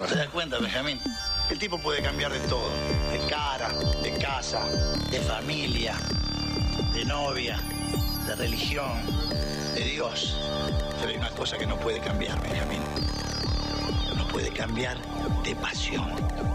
¿Te das cuenta, Benjamín? El tipo puede cambiar de todo. De cara, de casa, de familia, de novia, de religión, de Dios. Pero hay una cosa que no puede cambiar, Benjamín. No puede cambiar de pasión.